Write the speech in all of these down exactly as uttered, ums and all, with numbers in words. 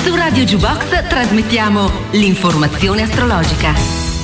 Su Radio Jukebox trasmettiamo l'informazione astrologica.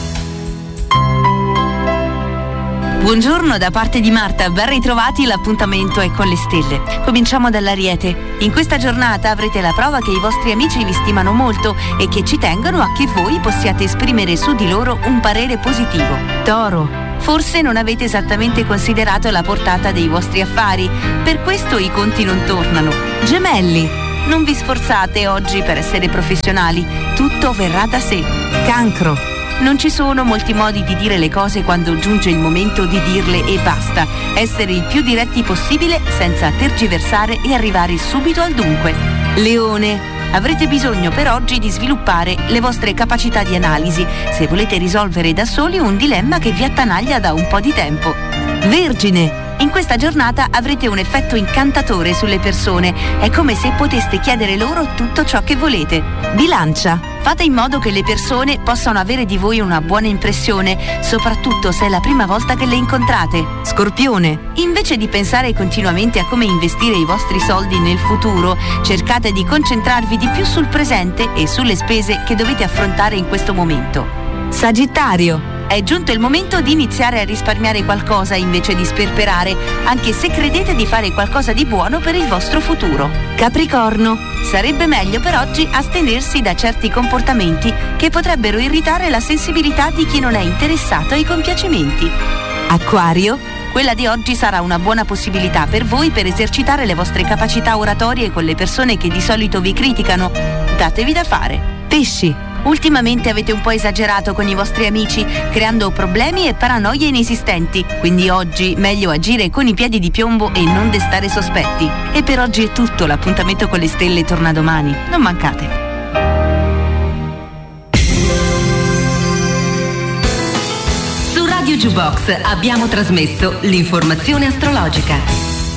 Buongiorno da parte di Marta, ben ritrovati, l'appuntamento è con le stelle. Cominciamo dall'Ariete. In questa giornata avrete la prova che i vostri amici vi stimano molto e che ci tengono a che voi possiate esprimere su di loro un parere positivo. Toro. Forse non avete esattamente considerato la portata dei vostri affari, per questo i conti non tornano. Gemelli. Non vi sforzate oggi per essere professionali, tutto verrà da sé. Cancro. Non ci sono molti modi di dire le cose quando giunge il momento di dirle e basta. Essere il più diretti possibile senza tergiversare e arrivare subito al dunque. Leone. Avrete bisogno per oggi di sviluppare le vostre capacità di analisi se volete risolvere da soli un dilemma che vi attanaglia da un po' di tempo. Vergine. In questa giornata avrete un effetto incantatore sulle persone. È come se poteste chiedere loro tutto ciò che volete. Bilancia. Fate in modo che le persone possano avere di voi una buona impressione, soprattutto se è la prima volta che le incontrate. Scorpione. Invece di pensare continuamente a come investire i vostri soldi nel futuro, cercate di concentrarvi di più sul presente e sulle spese che dovete affrontare in questo momento. Sagittario. È giunto il momento di iniziare a risparmiare qualcosa invece di sperperare, anche se credete di fare qualcosa di buono per il vostro futuro. Capricorno. Sarebbe meglio per oggi astenersi da certi comportamenti che potrebbero irritare la sensibilità di chi non è interessato ai compiacimenti. Acquario. Quella di oggi sarà una buona possibilità per voi per esercitare le vostre capacità oratorie con le persone che di solito vi criticano. Datevi da fare. Pesci. Ultimamente avete un po' esagerato con i vostri amici, creando problemi e paranoie inesistenti, quindi oggi meglio agire con i piedi di piombo e non destare sospetti. E per oggi è tutto, l'appuntamento con le stelle torna domani, non mancate. Su Radio Jukebox abbiamo trasmesso l'informazione astrologica.